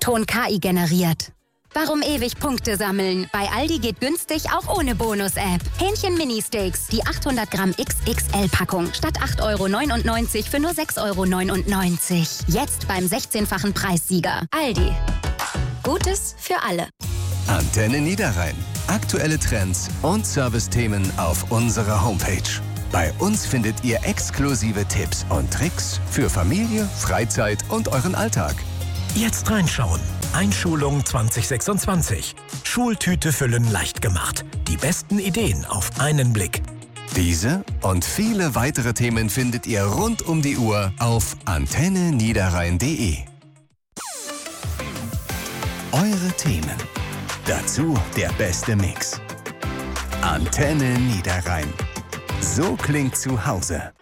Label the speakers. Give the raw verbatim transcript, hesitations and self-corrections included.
Speaker 1: Ton K I generiert. Warum ewig Punkte sammeln? Bei Aldi geht günstig auch ohne Bonus-App. Hähnchen Mini-Steaks, die achthundert Gramm X X L-Packung. Statt acht Euro neunundneunzig für nur sechs Euro neunundneunzig. Jetzt beim sechzehnfachen Preissieger. Aldi. Gutes für alle.
Speaker 2: Antenne Niederrhein. Aktuelle Trends und Servicethemen auf unserer Homepage. Bei uns findet ihr exklusive Tipps und Tricks für Familie, Freizeit und euren Alltag.
Speaker 3: Jetzt reinschauen. Einschulung zwanzig sechsundzwanzig. Schultüte füllen leicht gemacht. Die besten Ideen auf einen Blick.
Speaker 2: Diese und viele weitere Themen findet ihr rund um die Uhr auf antenne niederrhein punkt de. Eure Themen. Dazu der beste Mix. Antenne Niederrhein. So klingt zu Hause.